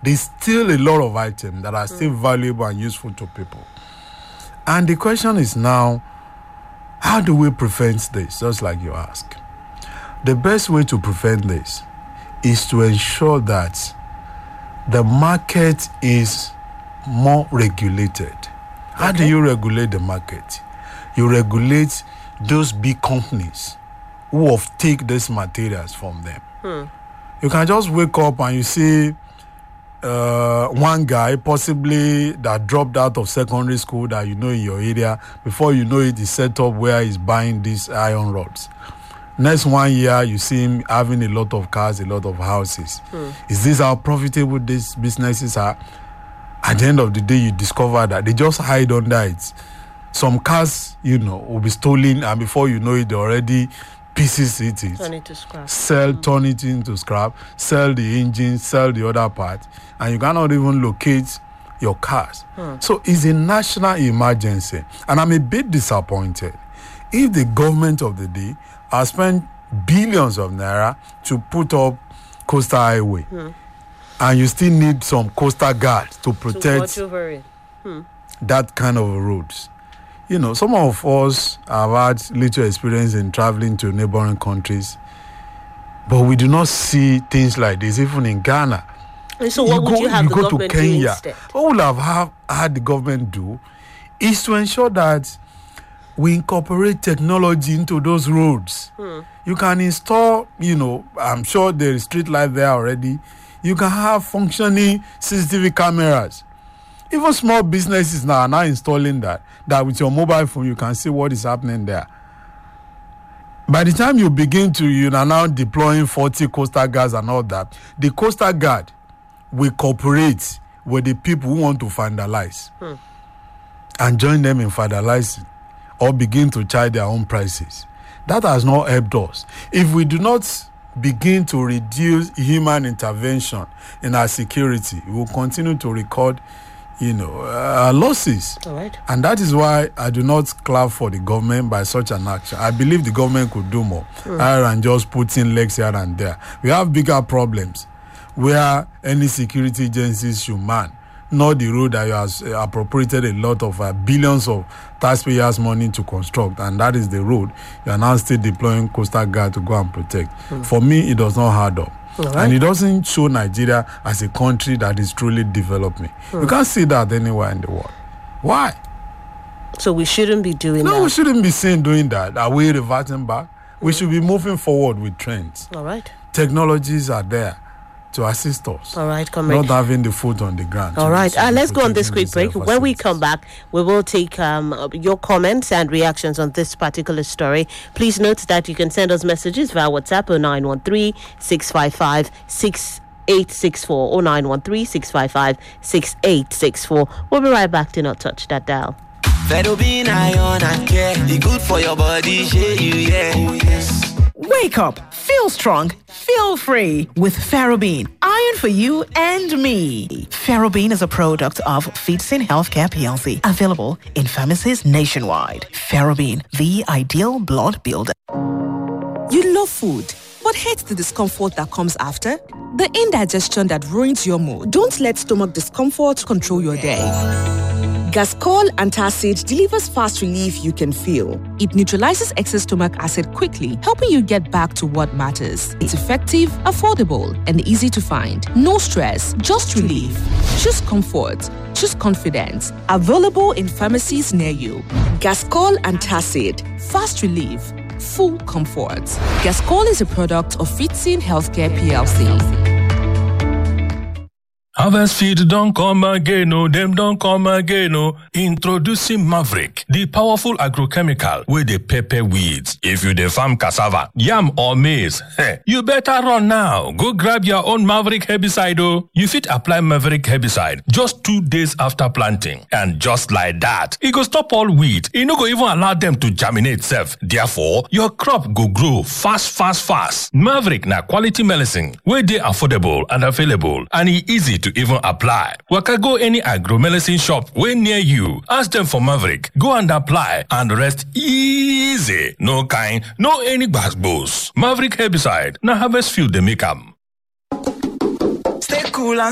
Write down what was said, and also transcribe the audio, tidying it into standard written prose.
there's still a lot of items that are still valuable and useful to people. And the question is now, how do we prevent this? Just like you ask. The best way to prevent this is to ensure that the market is more regulated. How do you regulate the market? You regulate those big companies who have take these materials from them. You can just wake up and you see one guy possibly that dropped out of secondary school that you know in your area. Before you know it, he's set up where he's buying these iron rods. Next 1 year, you see him having a lot of cars, a lot of houses. Is this how profitable these businesses are? At the end of the day, you discover that they just hide under it. Some cars, will be stolen, and before you know it, they already pieces it. Turn it to scrap. Turn it into scrap, sell the engine, sell the other part, and you cannot even locate your cars. So it's a national emergency, and I'm a bit disappointed if the government of the day has spent billions of naira to put up coastal highway, and you still need some coastal guards to protect watch over it. that kind of roads. Some of us have had little experience in traveling to neighboring countries, but we do not see things like this even in Ghana. And so what would you have the go government to Kenya, do instead? What would have had the government do is to ensure that we incorporate technology into those roads. You can install, I'm sure there is street light there already. You can have functioning CCTV cameras. Even small businesses now are now installing that with your mobile phone, you can see what is happening there. By the time you begin to, you're now deploying 40 coastal guards and all that, the coastal guard will cooperate with the people who want to vandalize and join them in vandalizing or begin to charge their own prices. That has not helped us. If we do not begin to reduce human intervention in our security, we will continue to record losses. All right. And that is why I do not clap for the government by such an action. I believe the government could do more rather than just putting legs here and there. We have bigger problems where any security agencies should man, not the road that you have appropriated a lot of billions of taxpayers' money to construct, and that is the road. You are now still deploying coastal guard to go and protect. For me, it does not add up. Right. And it doesn't show Nigeria as a country that is truly developing. You can't see that anywhere in the world. Why? So we shouldn't be doing that? No, we shouldn't be doing that. Are we reverting back? We should be moving forward with trends. All right. Technologies are there to assist us. All right, comrade. Not having the foot on the ground. All right, let's go on this quick break. When we come back, we will take your comments and reactions on this particular story. Please note that you can send us messages via WhatsApp 0913-655-6864 0913-655-6864. We'll be right back. Do not touch that dial. Ferrobin iron and care, the good for your body, share you, yeah. Oh, yes. Wake up, feel strong, feel free with Ferrobin. Iron for you and me. Ferrobin is a product of Feedsin Healthcare PLC, available in pharmacies nationwide. Ferrobin, the ideal blood builder. You love food, but hate the discomfort that comes after? The indigestion that ruins your mood. Don't let stomach discomfort control your day. Gascol Antacid delivers fast relief you can feel. It neutralizes excess stomach acid quickly, helping you get back to what matters. It's effective, affordable, and easy to find. No stress, just relief. Choose comfort. Choose confidence. Available in pharmacies near you. Gascol Antacid. Fast relief. Full comfort. Gascol is a product of Feedsin Healthcare PLC. Harvest Feed don't come again, no, them don't come again, no. Introducing Maverick, the powerful agrochemical with the pepper weeds. If you dey farm cassava, yam or maize, you better run now. Go grab your own Maverick herbicide, oh. You fit apply Maverick herbicide just 2 days after planting. And just like that, it go stop all weed. It no go even allow them to germinate self. Therefore, your crop go grow fast. Maverick na quality medicine, where they affordable and available, and it easy to even apply. Waka go any agro-medicine shop way near you. Ask them for Maverick. Go and apply and rest easy. No kind, no any gbas. Maverick herbicide. Na Harvest Field they make 'em. Stay cool and